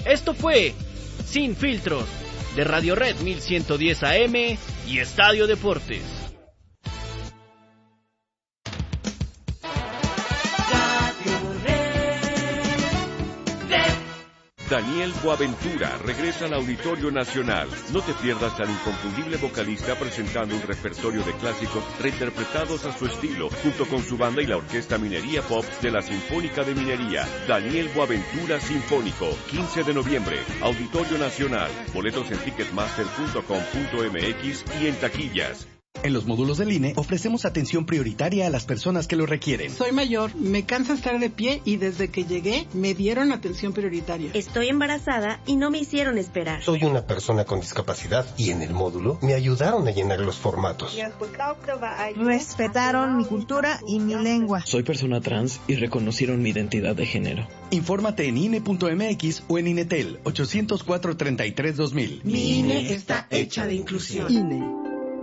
Esto fue Sin Filtros, de Radio Red 1110 AM y Estadio Deportes. Daniel Boaventura regresa al Auditorio Nacional. No te pierdas al inconfundible vocalista presentando un repertorio de clásicos reinterpretados a su estilo, junto con su banda y la Orquesta Minería Pop de la Sinfónica de Minería. Daniel Boaventura Sinfónico, 15 de noviembre, Auditorio Nacional. Boletos en ticketmaster.com.mx y en taquillas. En los módulos del INE ofrecemos atención prioritaria a las personas que lo requieren. Soy mayor, me cansa estar de pie y desde que llegué me dieron atención prioritaria. Estoy embarazada y no me hicieron esperar. Soy una persona con discapacidad y en el módulo me ayudaron a llenar los formatos. Respetaron mi cultura y mi lengua. Soy persona trans y reconocieron mi identidad de género. Infórmate en INE.mx o en INETEL 804-33-2000. Mi INE está hecha de inclusión. INE.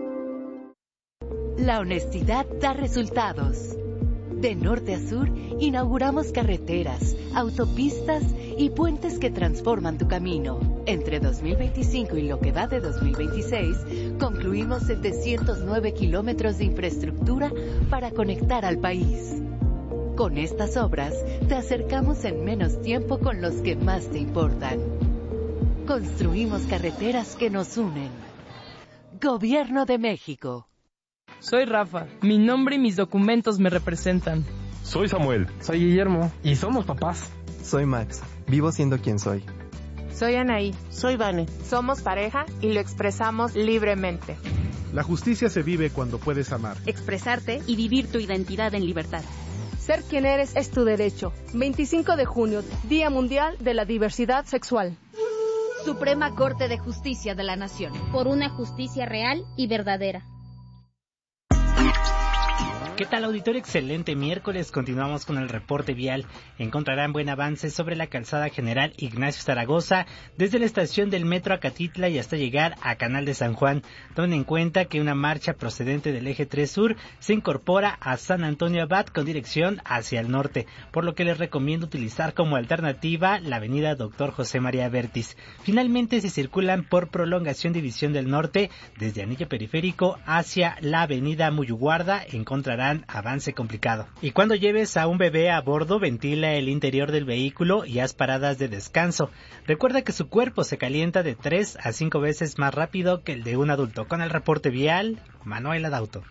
La honestidad da resultados. De norte a sur, inauguramos carreteras, autopistas y puentes que transforman tu camino. Entre 2025 y lo que va de 2026, concluimos 709 kilómetros de infraestructura para conectar al país. Con estas obras, te acercamos en menos tiempo con los que más te importan. Construimos carreteras que nos unen. Gobierno de México. Soy Rafa, mi nombre y mis documentos me representan. Soy Samuel. Soy Guillermo y somos papás. Soy Max, vivo siendo quien soy. Soy Anaí. Soy Vane. Somos pareja y lo expresamos libremente. La justicia se vive cuando puedes amar, expresarte y vivir tu identidad en libertad. Ser quien eres es tu derecho. 25 de junio, Día Mundial de la Diversidad Sexual. Suprema Corte de Justicia de la Nación. Por una justicia real y verdadera. ¿Qué tal, auditorio? Excelente miércoles. Continuamos con el reporte vial. Encontrarán buen avance sobre la calzada General Ignacio Zaragoza desde la estación del metro Acatitla y hasta llegar a Canal de San Juan. Tomen en cuenta que una marcha procedente del eje 3 Sur se incorpora a San Antonio Abad con dirección hacia el norte, por lo que les recomiendo utilizar como alternativa la avenida Dr. José María Vértiz. Finalmente, si circulan por prolongación División del Norte desde Anillo Periférico hacia la avenida Muyuguarda, encontrarán avance complicado. Y cuando lleves a un bebé a bordo, ventila el interior del vehículo y haz paradas de descanso. Recuerda que su cuerpo se calienta de 3 a 5 veces más rápido que el de un adulto. Con el reporte vial, Manuel Adauto.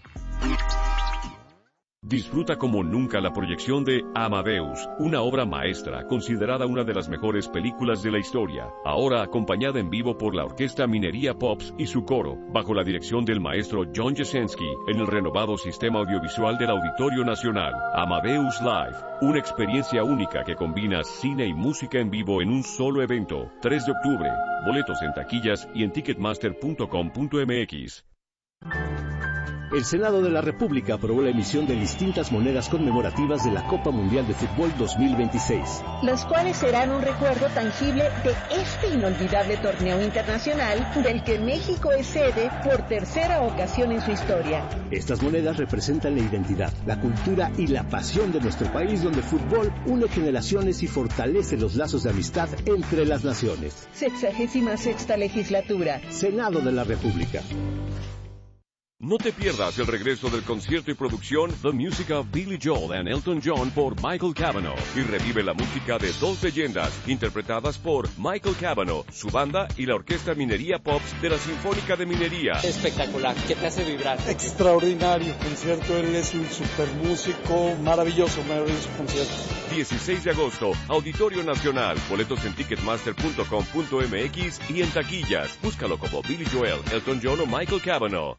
Disfruta como nunca la proyección de Amadeus, una obra maestra considerada una de las mejores películas de la historia, ahora acompañada en vivo por la Orquesta Minería Pops y su coro, bajo la dirección del maestro John Jasenski, en el renovado sistema audiovisual del Auditorio Nacional. Amadeus Live, una experiencia única que combina cine y música en vivo en un solo evento. 3 de octubre, boletos en taquillas y en ticketmaster.com.mx. El Senado de la República aprobó la emisión de distintas monedas conmemorativas de la Copa Mundial de Fútbol 2026. Los cuales serán un recuerdo tangible de este inolvidable torneo internacional del que México es sede por tercera ocasión en su historia. Estas monedas representan la identidad, la cultura y la pasión de nuestro país, donde el fútbol une generaciones y fortalece los lazos de amistad entre las naciones. 66ª legislatura. Senado de la República. No te pierdas el regreso del concierto y producción The Music of Billy Joel and Elton John por Michael Cavanaugh y revive la música de dos leyendas interpretadas por Michael Cavanaugh, su banda y la Orquesta Minería Pops de la Sinfónica de Minería. Espectacular, ¿qué te hace vibrar? Extraordinario concierto, él es un super músico, maravilloso concierto. 16 de agosto, Auditorio Nacional, boletos en ticketmaster.com.mx y en taquillas. Búscalo como Billy Joel, Elton John o Michael Cavanaugh.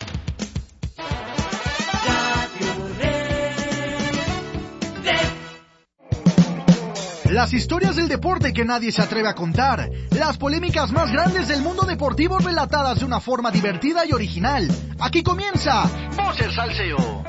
Las historias del deporte que nadie se atreve a contar, las polémicas más grandes del mundo deportivo relatadas de una forma divertida y original. Aquí comienza Voces Salseo.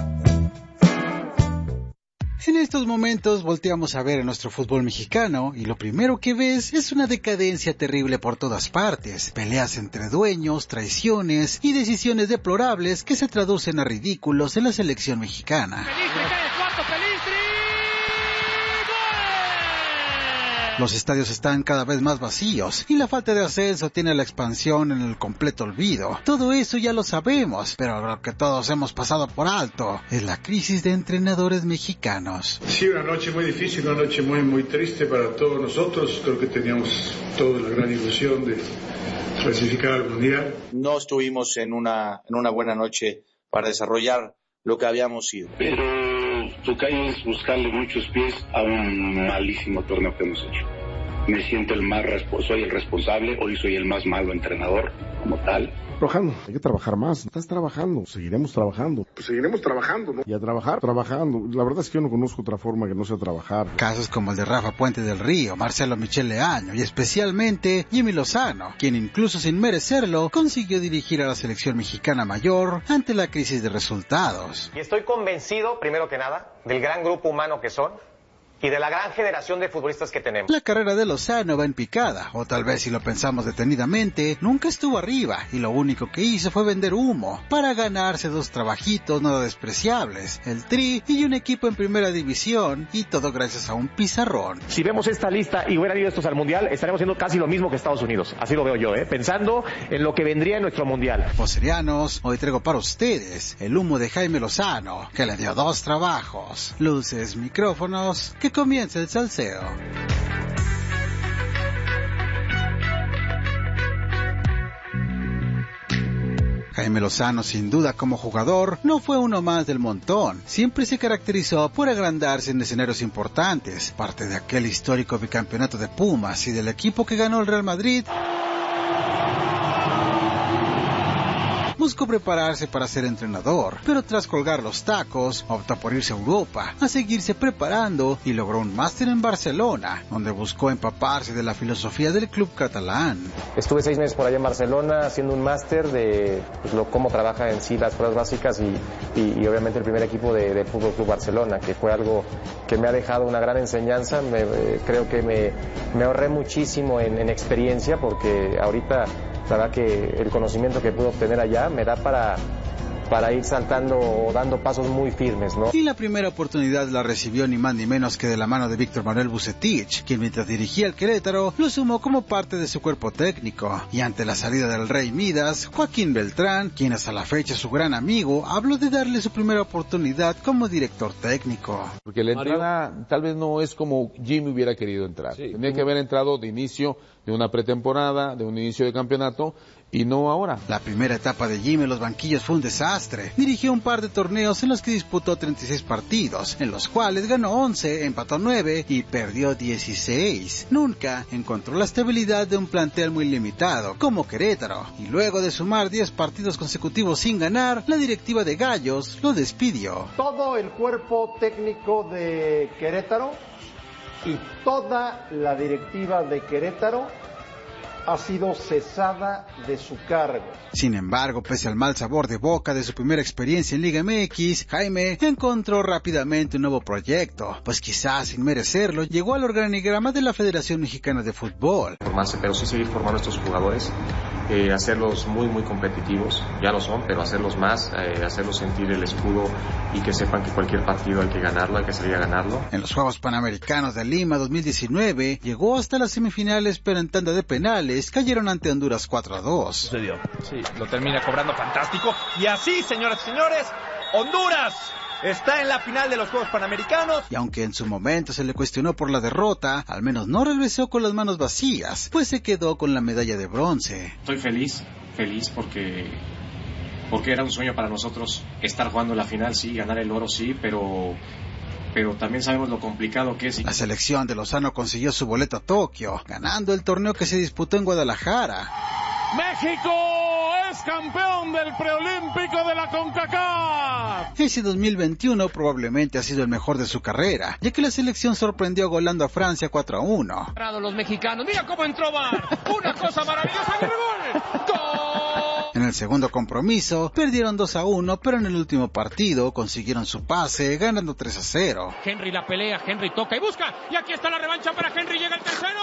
En estos momentos volteamos a ver a nuestro fútbol mexicano y lo primero que ves es una decadencia terrible por todas partes, peleas entre dueños, traiciones y decisiones deplorables que se traducen a ridículos en la selección mexicana. Pelistri cae cuarto, Pelistri. Los estadios están cada vez más vacíos y la falta de ascenso tiene la expansión en el completo olvido. Todo eso ya lo sabemos, pero lo que todos hemos pasado por alto es la crisis de entrenadores mexicanos. Sí, una noche muy difícil, una noche muy triste para todos nosotros. Creo que teníamos toda la gran ilusión de clasificar al Mundial. No estuvimos en una buena noche para desarrollar lo que habíamos sido. Pero tocayo es buscarle muchos pies a un malísimo torneo que hemos hecho. Me siento soy el responsable, hoy soy el más malo entrenador como tal. Trabajando, hay que trabajar más. Estás trabajando, seguiremos trabajando. Pues seguiremos trabajando, ¿no? Y a trabajar, trabajando. La verdad es que yo no conozco otra forma que no sea trabajar. Casos como el de Rafa Puente del Río, Marcelo Michel Leaño y especialmente Jimmy Lozano, quien incluso sin merecerlo consiguió dirigir a la selección mexicana mayor ante la crisis de resultados. Y estoy convencido, primero que nada, del gran grupo humano que son y de la gran generación de futbolistas que tenemos. La carrera de Lozano va en picada, o tal vez si lo pensamos detenidamente, nunca estuvo arriba y lo único que hizo fue vender humo para ganarse 2 trabajitos nada despreciables, el Tri y un equipo en primera división, y todo gracias a un pizarrón. Si vemos esta lista y hubieran ido estos al Mundial, estaremos haciendo casi lo mismo que Estados Unidos, así lo veo yo, pensando en lo que vendría en nuestro Mundial. Vocerianos, hoy traigo para ustedes el humo de Jaime Lozano, que le dio 2 trabajos, luces, micrófonos, que comienza el salseo. Jaime Lozano, sin duda como jugador, no fue uno más del montón. Siempre se caracterizó por agrandarse en escenarios importantes, parte de aquel histórico bicampeonato de Pumas y del equipo que ganó el Real Madrid. Buscó prepararse para ser entrenador, pero tras colgar los tacos, optó por irse a Europa, a seguirse preparando y logró un máster en Barcelona, donde buscó empaparse de la filosofía del club catalán. Estuve 6 meses por allá en Barcelona haciendo un máster de cómo trabaja en sí las pruebas básicas y obviamente el primer equipo de Fútbol Club Barcelona, que fue algo que me ha dejado una gran enseñanza. Creo que me ahorré muchísimo en experiencia, porque ahorita la verdad que el conocimiento que pude obtener allá me da para ir saltando o dando pasos muy firmes, ¿no? Y la primera oportunidad la recibió ni más ni menos que de la mano de Víctor Manuel Vucetich, quien mientras dirigía el Querétaro lo sumó como parte de su cuerpo técnico. Y ante la salida del Rey Midas, Joaquín Beltrán, quien hasta la fecha es su gran amigo, habló de darle su primera oportunidad como director técnico. Porque la entrada tal vez no es como Jimmy hubiera querido entrar. Sí. Tenía que haber entrado de inicio de una pretemporada, de un inicio de campeonato, y no ahora. La primera etapa de Jimmy en los banquillos fue un desastre. Dirigió un par de torneos en los que disputó 36 partidos, en los cuales ganó 11, empató 9 y perdió 16. Nunca encontró la estabilidad de un plantel muy limitado, como Querétaro, y luego de sumar 10 partidos consecutivos sin ganar, la directiva de Gallos lo despidió. Todo el cuerpo técnico de Querétaro y toda la directiva de Querétaro ha sido cesada de su cargo. Sin embargo, pese al mal sabor de boca de su primera experiencia en Liga MX, Jaime encontró rápidamente un nuevo proyecto, pues quizás sin merecerlo llegó al organigrama de la Federación Mexicana de Fútbol. Formarse, pero sí seguir formando a estos jugadores, hacerlos muy competitivos, ya lo son, pero hacerlos más, hacerlos sentir el escudo y que sepan que cualquier partido hay que ganarlo, hay que salir a ganarlo. En los Juegos Panamericanos de Lima 2019 llegó hasta las semifinales, pero en tanda de penales cayeron ante Honduras 4-2. Sucedió. Sí, lo termina cobrando fantástico. Y así, señoras y señores, Honduras está en la final de los Juegos Panamericanos. Y aunque en su momento se le cuestionó por la derrota, al menos no regresó con las manos vacías, pues se quedó con la medalla de bronce. Estoy feliz porque era un sueño para nosotros estar jugando la final, sí, ganar el oro, sí, pero también sabemos lo complicado que es. La selección de Lozano consiguió su boleto a Tokio, ganando el torneo que se disputó en Guadalajara. ¡México es campeón del preolímpico de la CONCACAF! Ese 2021 probablemente ha sido el mejor de su carrera, ya que la selección sorprendió golando a Francia 4-1. Los mexicanos, mira cómo entró VAR, una cosa maravillosa, ¡gol! ¡Gol! En el segundo compromiso, perdieron 2-1, pero en el último partido consiguieron su pase, ganando 3-0. Henry la pelea, Henry toca y busca, y aquí está la revancha para Henry, llega el tercero.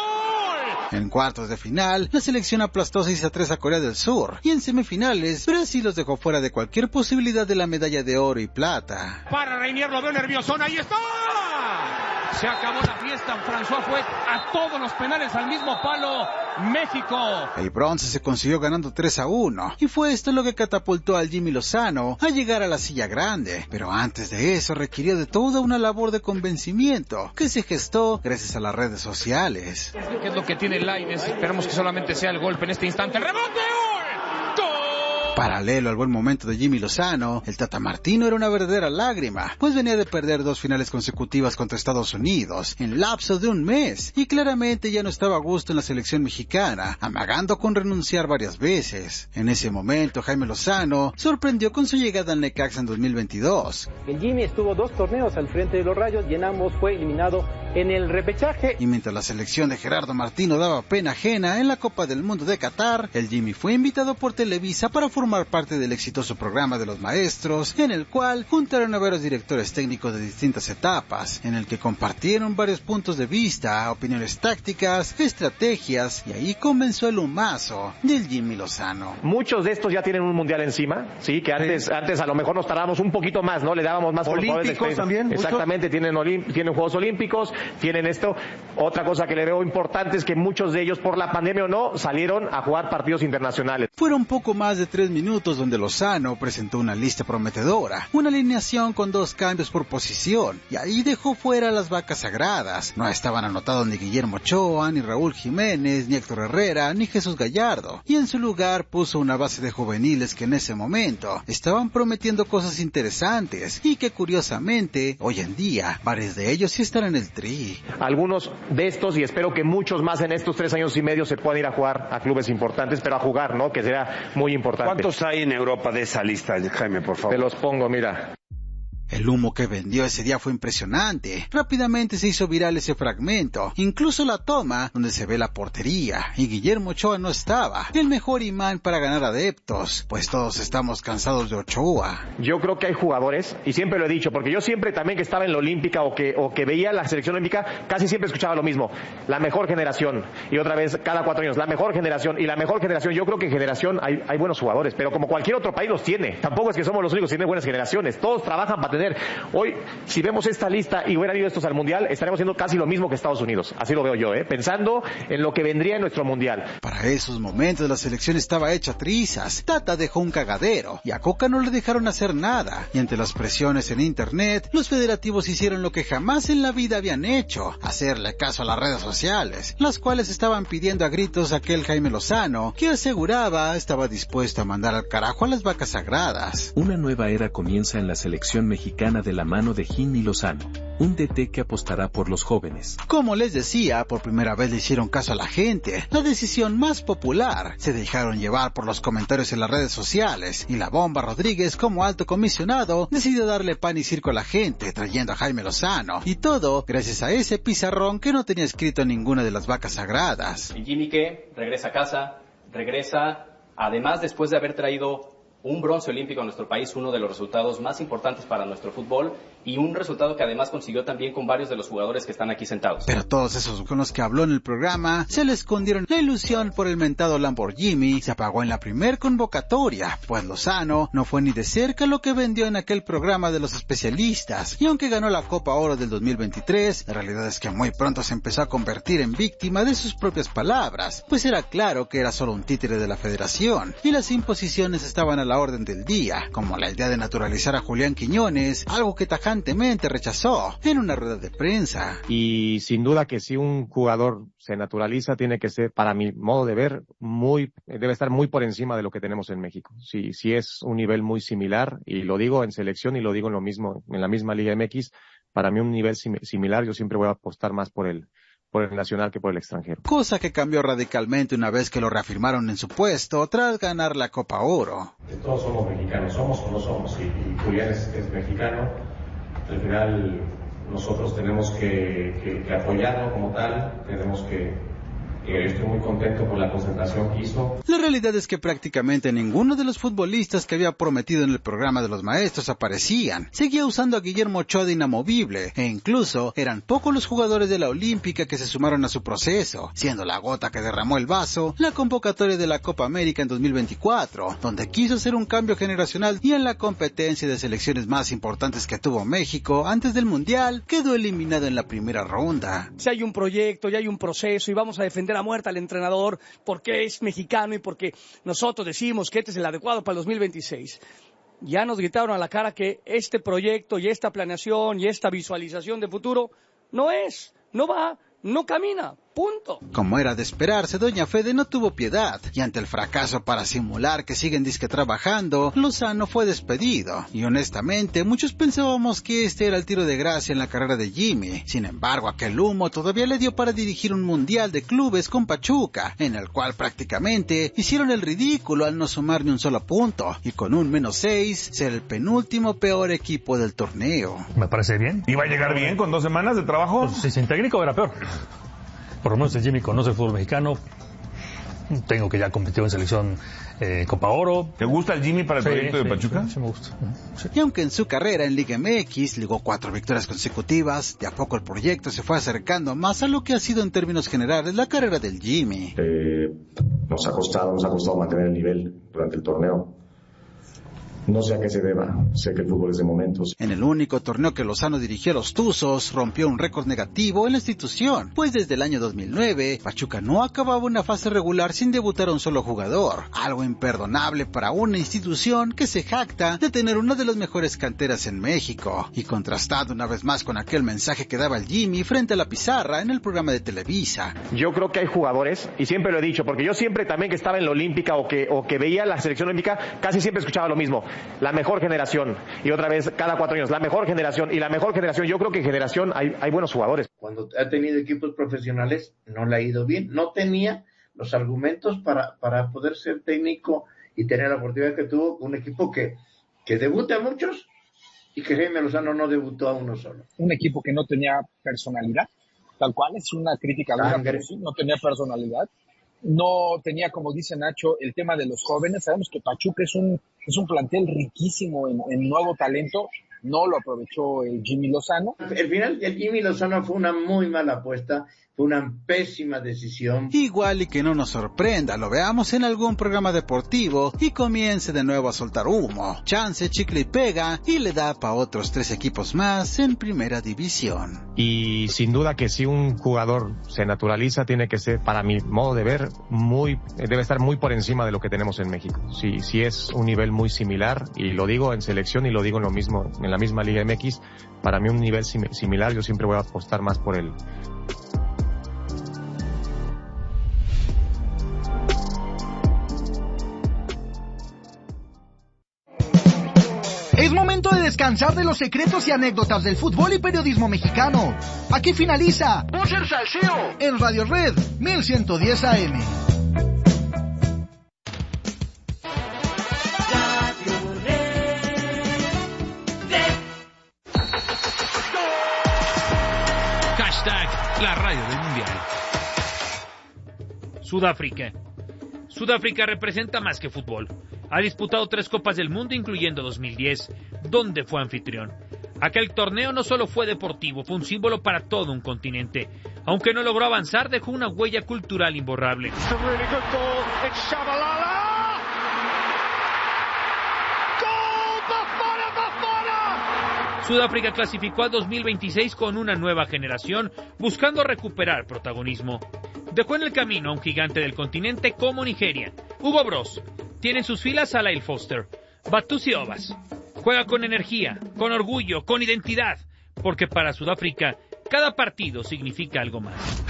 En cuartos de final, la selección aplastó 6-3 a Corea del Sur, y en semifinales, Brasil los dejó fuera de cualquier posibilidad de la medalla de oro y plata. Para Reinier, lo veo nerviosón, ahí está. Se acabó la fiesta. François fue a todos los penales al mismo palo. México. El bronce se consiguió ganando 3-1 y fue esto lo que catapultó al Jimmy Lozano a llegar a la silla grande. Pero antes de eso requirió de toda una labor de convencimiento que se gestó gracias a las redes sociales. ¿Qué es lo que tiene Lainez? Esperemos que solamente sea el golpe en este instante. ¡El rebote! ¡Gol! Paralelo al buen momento de Jimmy Lozano, el Tata Martino era una verdadera lágrima, pues venía de perder 2 finales consecutivas contra Estados Unidos en lapso de un mes, y claramente ya no estaba a gusto en la selección mexicana, amagando con renunciar varias veces. En ese momento, Jaime Lozano sorprendió con su llegada al Necaxa en 2022. El Jimmy estuvo 2 torneos al frente de los Rayos y en ambos fue eliminado en el repechaje. Y mientras la selección de Gerardo Martino daba pena ajena en la Copa del Mundo de Qatar, el Jimmy fue invitado por Televisa para formar parte del exitoso programa de los maestros, en el cual juntaron a varios directores técnicos de distintas etapas, en el que compartieron varios puntos de vista, opiniones tácticas, estrategias, y ahí comenzó el humazo del Jimmy Lozano. Muchos de estos ya tienen un mundial encima, sí, que antes a lo mejor nos tardábamos un poquito más, ¿no? Le dábamos más olímpicos también. Exactamente, tienen Juegos Olímpicos, tienen esto. Otra cosa que le veo importante es que muchos de ellos, por la pandemia o no, salieron a jugar partidos internacionales. Fueron poco más de 3 minutos donde Lozano presentó una lista prometedora, una alineación con 2 cambios por posición, y ahí dejó fuera a las vacas sagradas. No estaban anotados ni Guillermo Ochoa, ni Raúl Jiménez, ni Héctor Herrera, ni Jesús Gallardo, y en su lugar puso una base de juveniles que en ese momento estaban prometiendo cosas interesantes, y que curiosamente, hoy en día, varios de ellos sí están en el Tri. Algunos de estos, y espero que muchos más en estos 3 años y medio se puedan ir a jugar a clubes importantes, pero a jugar, ¿no? Que será muy importante. ¿Cuántos hay en Europa de esa lista, Jaime, por favor? Te los pongo, mira. El humo que vendió ese día fue impresionante. Rápidamente se hizo viral ese fragmento, incluso la toma donde se ve la portería, y Guillermo Ochoa no estaba, el mejor imán para ganar adeptos, pues todos estamos cansados de Ochoa. Yo creo que hay jugadores, y siempre lo he dicho, porque yo siempre también que estaba en la Olímpica o que veía la selección olímpica, casi siempre escuchaba lo mismo, la mejor generación, y otra vez cada 4 años, la mejor generación, y la mejor generación. Yo creo que en generación hay buenos jugadores, pero como cualquier otro país los tiene, tampoco es que somos los únicos que tienen buenas generaciones, todos trabajan para tener. Hoy, si vemos esta lista y hubieran ido estos al Mundial, estaremos haciendo casi lo mismo que Estados Unidos. Así lo veo yo, pensando en lo que vendría en nuestro Mundial. Para esos momentos la selección estaba hecha trizas. Tata dejó un cagadero y a Coca no le dejaron hacer nada. Y ante las presiones en internet, los federativos hicieron lo que jamás en la vida habían hecho: hacerle caso a las redes sociales, las cuales estaban pidiendo a gritos a aquel Jaime Lozano, que aseguraba estaba dispuesto a mandar al carajo a las vacas sagradas. Una nueva era comienza en la selección mexicana de la mano de Jimmy Lozano, un DT que apostará por los jóvenes. Como les decía, por primera vez le hicieron caso a la gente, la decisión más popular. Se dejaron llevar por los comentarios en las redes sociales, y la Bomba Rodríguez, como alto comisionado, decidió darle pan y circo a la gente, trayendo a Jaime Lozano, y todo gracias a ese pizarrón que no tenía escrito ninguna de las vacas sagradas. Y Jimmy, que regresa a casa, además después de haber traído un bronce olímpico a nuestro país, uno de los resultados más importantes para nuestro fútbol, y un resultado que además consiguió también con varios de los jugadores que están aquí sentados. Pero todos esos con los que habló en el programa se le escondieron la ilusión por el mentado Lamborghini. Se apagó en la primer convocatoria, pues Lozano no fue ni de cerca lo que vendió en aquel programa de los especialistas, y aunque ganó la Copa Oro del 2023, la realidad es que muy pronto se empezó a convertir en víctima de sus propias palabras, pues era claro que era solo un títere de la federación, y las imposiciones estaban a la orden del día, como la idea de naturalizar a Julián Quiñones, algo que tajantemente rechazó en una rueda de prensa. Y sin duda que si un jugador se naturaliza, tiene que ser, para mi modo de ver, debe estar muy por encima de lo que tenemos en México. Si es un nivel muy similar, y lo digo en selección y lo digo en la misma Liga MX, para mí un nivel similar, yo siempre voy a apostar más por el nacional que por el extranjero. Cosa que cambió radicalmente una vez que lo reafirmaron en su puesto tras ganar la Copa Oro. Todos somos mexicanos, somos o no somos, y Julián es mexicano. Al final nosotros tenemos que apoyarlo como tal, tenemos que Estoy muy contento por la concentración que hizo. La realidad es que prácticamente ninguno de los futbolistas que había prometido en el programa de los maestros aparecían. Seguía usando a Guillermo Ochoa de inamovible, e incluso eran pocos los jugadores de la Olímpica que se sumaron a su proceso, siendo la gota que derramó el vaso la convocatoria de la Copa América en 2024, donde quiso hacer un cambio generacional y en la competencia de selecciones más importantes que tuvo México antes del Mundial, quedó eliminado en la primera ronda. Si hay un proyecto, ya hay un proceso y vamos a defender a muerte al entrenador porque es mexicano y porque nosotros decimos que este es el adecuado para el 2026. Ya nos gritaron a la cara que este proyecto y esta planeación y esta visualización de futuro no va, no camina. Punto. Como era de esperarse, doña Fede no tuvo piedad, y ante el fracaso para simular que siguen disque trabajando, Lozano fue despedido, y honestamente muchos pensábamos que este era el tiro de gracia en la carrera de Jimmy. Sin embargo, aquel humo todavía le dio para dirigir un mundial de clubes con Pachuca, en el cual prácticamente hicieron el ridículo al no sumar ni un solo punto, y con un -6 ser el penúltimo peor equipo del torneo. Me parece bien. ¿Iba a llegar bien con 2 semanas de trabajo? Pues, si sin técnico era peor. Por lo menos el Jimmy conoce el fútbol mexicano. Tengo que ya competió en selección Copa Oro. ¿Te gusta el Jimmy para el proyecto de Pachuca? Sí, me gusta. Sí. Y aunque en su carrera en Liga MX ligó 4 victorias consecutivas, de a poco el proyecto se fue acercando más a lo que ha sido en términos generales la carrera del Jimmy. Nos ha costado mantener el nivel durante el torneo. No sé a qué se deba, sé que el fútbol es de momentos. En el único torneo que Lozano dirigió a los Tuzos, rompió un récord negativo en la institución, pues desde el año 2009, Pachuca no acababa una fase regular sin debutar a un solo jugador, algo imperdonable para una institución que se jacta de tener una de las mejores canteras en México, y contrastado una vez más con aquel mensaje que daba el Jimmy frente a la pizarra en el programa de Televisa. Yo creo que hay jugadores, y siempre lo he dicho, porque yo siempre también que estaba en la Olímpica o que veía la selección olímpica, casi siempre escuchaba lo mismo. La mejor generación, y otra vez cada 4 años, la mejor generación, yo creo que en generación hay buenos jugadores. Cuando ha tenido equipos profesionales no le ha ido bien, no tenía los argumentos para poder ser técnico y tener la oportunidad que tuvo un equipo que debuta a muchos y que Jaime Lozano no debutó a uno solo. Un equipo que no tenía personalidad, tal cual, es una crítica dura, pero sí, no tenía personalidad. No tenía, como dice Nacho, el tema de los jóvenes. Sabemos que Pachuca es un plantel riquísimo en nuevo talento. No lo aprovechó el Jimmy Lozano. El final del Jimmy Lozano fue una muy mala apuesta, fue una pésima decisión. Igual y que no nos sorprenda, lo veamos en algún programa deportivo y comience de nuevo a soltar humo. Chance, chicle y pega, y le da para otros 3 equipos más en primera división. Y sin duda que si un jugador se naturaliza, tiene que ser, para mi modo de ver, debe estar muy por encima de lo que tenemos en México. Si es un nivel muy similar, y lo digo en selección y lo digo en la misma Liga MX, para mí un nivel similar, yo siempre voy a apostar más por él. Es momento de descansar de los secretos y anécdotas del fútbol y periodismo mexicano. Aquí finaliza Voz del Salseo en Radio Red 1110 AM. La radio del mundial. Sudáfrica representa más que fútbol. Ha disputado 3 Copas del Mundo, incluyendo 2010, donde fue anfitrión. Aquel torneo no solo fue deportivo, fue un símbolo para todo un continente. Aunque no logró avanzar, dejó una huella cultural imborrable. Sudáfrica clasificó al 2026 con una nueva generación, buscando recuperar protagonismo. Dejó en el camino a un gigante del continente como Nigeria. Hugo Bros tiene en sus filas a Lyle Foster, Batusi Obas. Juega con energía, con orgullo, con identidad, porque para Sudáfrica cada partido significa algo más.